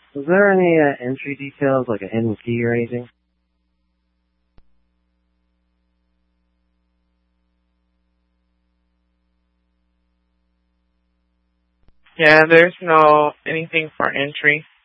Was there any entry details, like a hidden key or anything? Yeah, there's no anything for entry.